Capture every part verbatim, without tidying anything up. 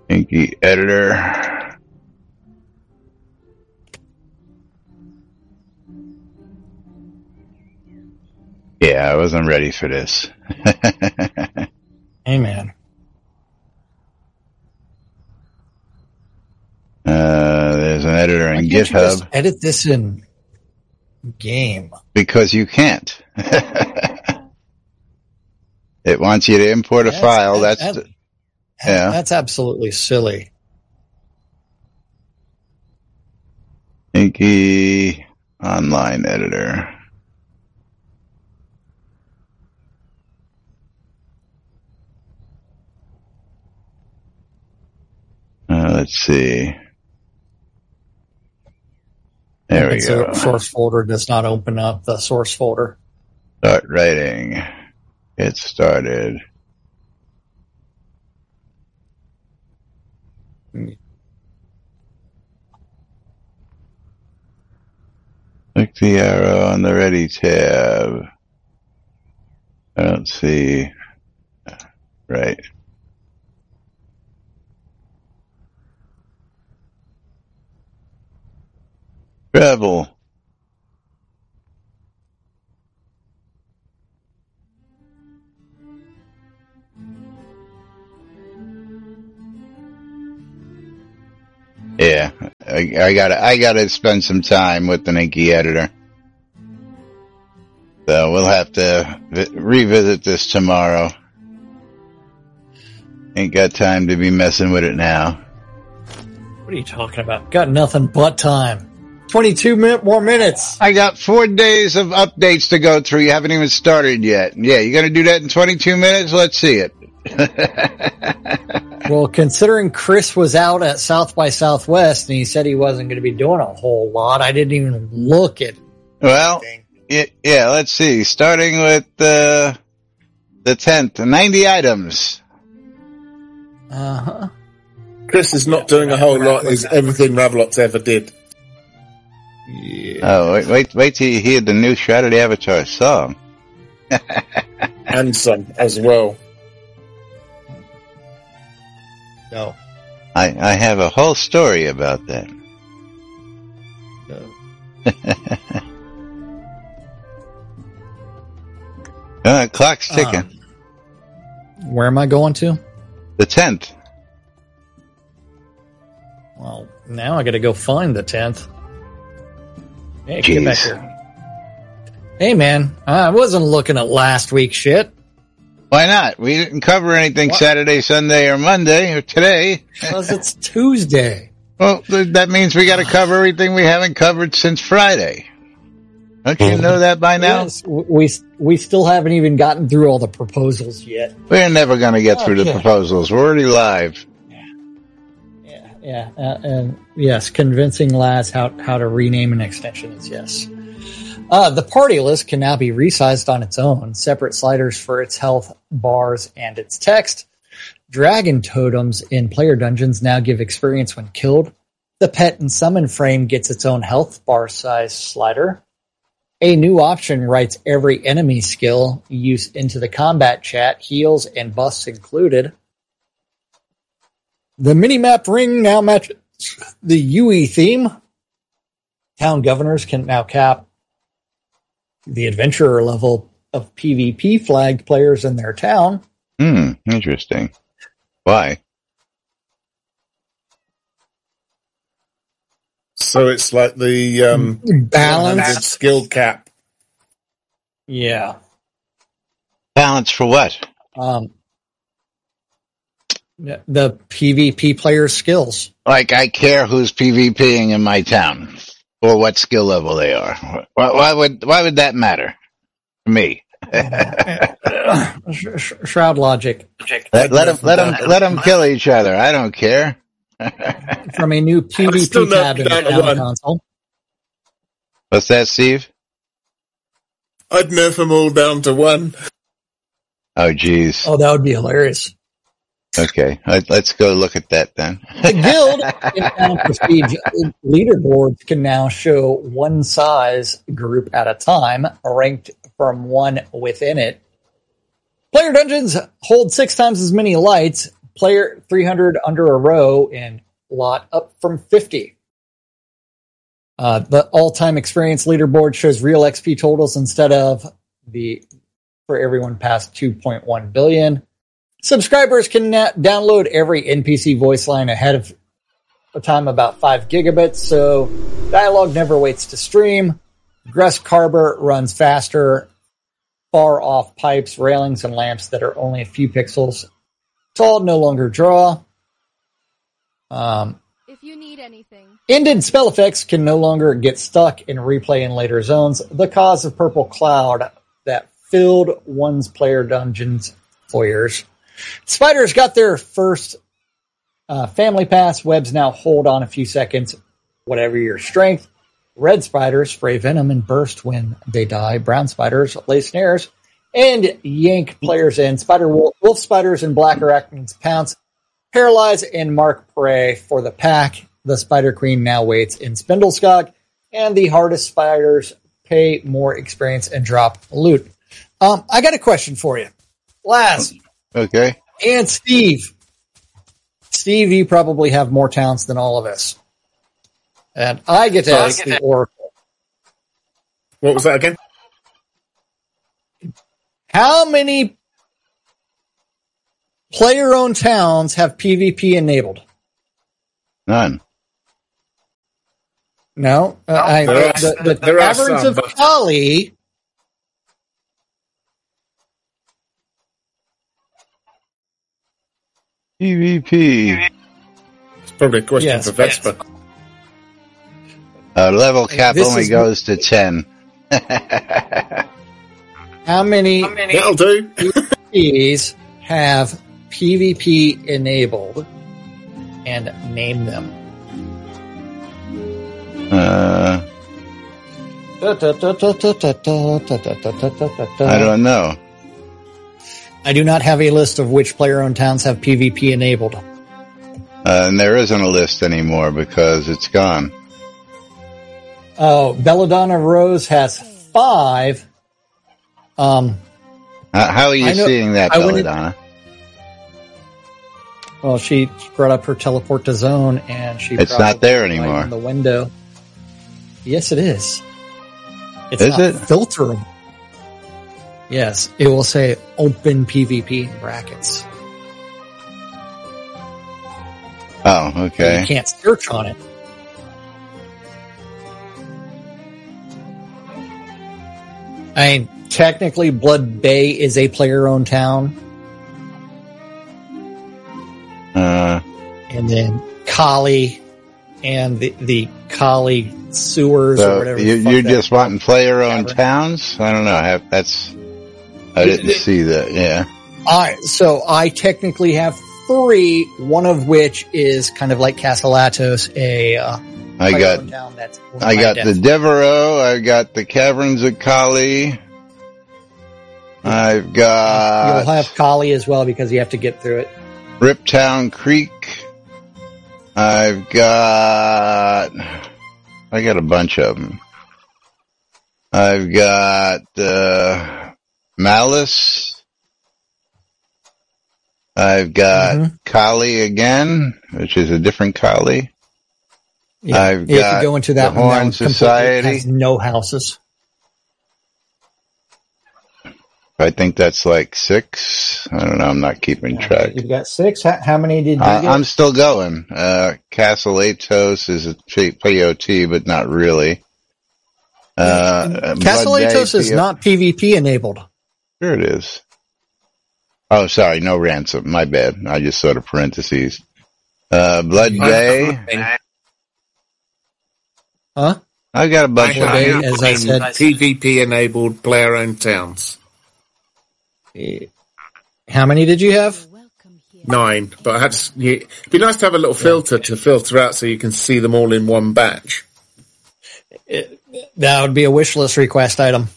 Inky editor. Yeah, I wasn't ready for this. Amen. Uh, there's an editor in Why can't GitHub. You just edit this in game. Because you can't. It wants you to import a that's, file. That, that's that, the, yeah. That's absolutely silly. Inky online editor. Uh, let's see. There we go. The source folder does not open up the source folder. Start writing. Get started. Click the arrow on the Ready tab. I don't see. Right. Travel. Yeah, I, I gotta, I gotta spend some time with the Inky editor. So we'll have to vi- revisit this tomorrow. Ain't got time to be messing with it now. What are you talking about? Got nothing but time. twenty-two minute, more minutes. I got four days of updates to go through. You haven't even started yet. Yeah, you gonna do that in twenty-two minutes? Let's see it. Well, considering Chris was out at South by Southwest and he said he wasn't going to be doing a whole lot, I didn't even look at Well, it, yeah, let's see. Starting with uh, the tenth, ninety items. Uh-huh. Chris is not doing a whole lot. Is everything Ravelox ever did. Yeah. Oh, wait, wait, wait till you hear the new Shrouded Avatar song. And some as well. No. I, I have a whole story about that. No. uh, clock's ticking. Uh, where am I going to? The tenth. Well, now I got to go find the tenth. Hey, Jeez. get back here. Hey, man, I wasn't looking at last week's shit. Why not? We didn't cover anything What? Saturday, Sunday, or Monday, or today. Because it's Tuesday. Well, th- that means we got to cover everything we haven't covered since Friday. Don't you know that by now? Yes, we we still haven't even gotten through all the proposals yet. We're never going to get through the Okay. proposals. We're already live. Yeah, yeah, uh, and yes, convincing Laz how how to rename an extension is yes. Uh, the party list can now be resized on its own, separate sliders for its health bars and its text. Dragon totems in player dungeons now give experience when killed. The pet and summon frame gets its own health bar size slider. A new option writes every enemy skill used into the combat chat, heals and buffs included. The minimap ring now matches the U E theme. Town governors can now cap the adventurer level of PvP flagged players in their town. Hmm, interesting. Why? So it's like the um, Balance. skill cap. Yeah. Balance for what? Um, the PvP player's skills. Like, I care who's PvPing in my town, or what skill level they are. Why, why would why would that matter to me? Shroud logic. Let, let them let them let them kill each other. I don't care. From a new PvP tab in the town console. What's that, Steve? I'd nerf them all down to one. Oh, geez. Oh, that would be hilarious. Okay, let's go look at that then. The guild in town prestige leaderboards can now show one size group at a time, ranked from one within it. Player dungeons hold six times as many lights, player three hundred under a row in lot up from fifty. Uh, the all-time experience leaderboard shows real X P totals instead of the for everyone past two point one billion. Subscribers can na- download every N P C voice line ahead of a time about five gigabits, so dialogue never waits to stream. Gress Carber runs faster, far off pipes, railings, and lamps that are only a few pixels tall, no longer draw. Um, if you need anything. Ended spell effects can no longer get stuck and replay in later zones. The cause of purple cloud that filled one's player dungeons foyers. Spiders got their first uh, family pass. Webs now hold on a few seconds, whatever your strength. Red spiders spray venom and burst when they die. Brown spiders lay snares and yank players in. Spider wolf, wolf spiders and black arachnids pounce, paralyze, and mark prey for the pack. The Spider Queen now waits in Spindleskog, and the hardest spiders pay more experience and drop loot. Um, I got a question for you. Laz. Okay. And Steve. Steve, you probably have more talents than all of us. And I get to So ask the Oracle. What was that again? How many player-owned towns have PvP enabled? None. No. Uh, I, There are- the the there are Caverns some, of but- Kali... PvP. It's probably a question Yes, for Vespa. Uh, level cap This only is- goes to ten. How many That'll do. PvPs have PvP enabled? And name them. Uh, I I don't know. I do not have a list of which player-owned towns have PvP enabled. Uh, and there isn't a list anymore because it's gone. Oh, Belladonna Rose has five. Um, Uh, how are you I know- seeing that, I went in- Belladonna? well, she brought up her teleport to zone, and she It's probably not there right anymore. in the window. Yes, it is. It's Is not it? filterable. Yes, it will say open PvP in brackets. Oh, You okay. can't search on it. I mean, technically, Blood Bay is a player-owned town, Uh, and then Kali and the the Kali sewers or so whatever. you, the fuck you're that- just wanting player-owned Cavern. towns? I don't know. I have, that's I didn't see that. Yeah. I so I technically have three. One of which is kind of like Castle-Atos, a uh, I got player-owned town that's I by got death. the Devereaux. I got the Caverns of Kali. I've got You'll have Kali as well because you have to get through it. Riptown Creek. I've got I got a bunch of them. I've got uh, Malice. I've got Mhm. Kali again, which is a different Kali. Yeah, I've you have got to go into that the one. That Horn one completely Society. has no houses. I think that's like six. I don't know. I'm not keeping track. You've got six. How, how many did you I, get? I'm still going. Uh, Castle Atos is a P- P O T, but not really. Uh, Castle Blood Bay, Atos is P O not PvP enabled. Sure it is. Oh, sorry. No ransom. My bad. I just saw the parentheses. Uh, Blood Bay. Huh? I got a bunch Blood of Bay, them. as I said. PvP enabled player owned towns. How many did you have? Nine. But I had to, you, it'd be nice to have a little filter to filter out so you can see them all in one batch. It, that would be a wish list request item.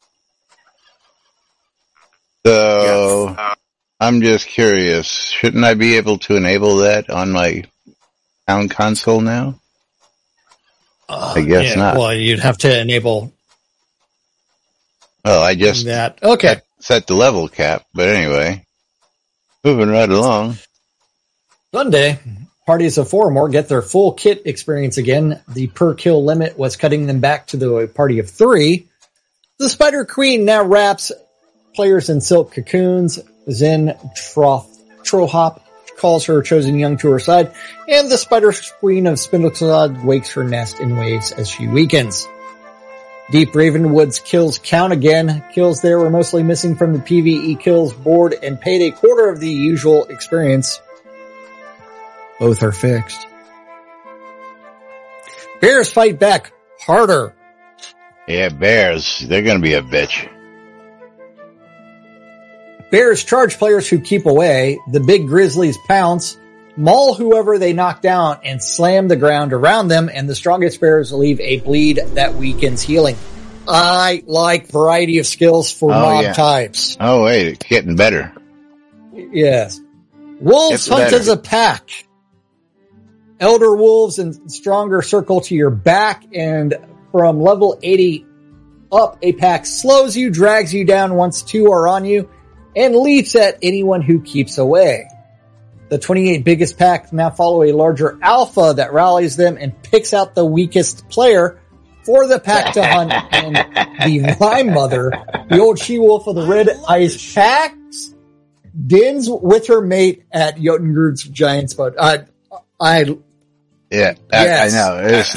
So, I'm just curious. Shouldn't I be able to enable that on my town console now? Uh, I guess not. Well, you'd have to enable Oh, I just that. Okay. set the level cap, but anyway, moving right along. Sunday, parties of four or more get their full kit experience again. The per kill limit was cutting them back to the party of three. The Spider Queen now wraps players in silk cocoons. Zen Troth, Trohop calls her chosen young to her side, and the Spider Queen of Spindleclad wakes her nest in waves as she weakens. Deep Ravenwood's kills count again. Kills there were mostly missing from the PvE kills board and paid a quarter of the usual experience. Both are fixed. Bears fight back harder. Yeah, bears. They're going to be a bitch. Bears charge players who keep away. The big grizzlies pounce, maul whoever they knock down, and slam the ground around them, and the strongest bears leave a bleed that weakens healing. I like variety of skills for oh, mob yeah. types. Oh, wait, it's getting better. Yes. Wolves It's hunt better. as a pack. Elder wolves and stronger circle to your back, and from level eighty up, a pack slows you, drags you down once two are on you, and leaps at anyone who keeps away. The twenty-eight biggest packs now follow a larger alpha that rallies them and picks out the weakest player for the pack to hunt. And the Vine Mother, the old she-wolf of the Red Ice Packs, dins with her mate at Jotungrud's Giant's Boat. I, I, Yeah, Yes. I, I know. It's,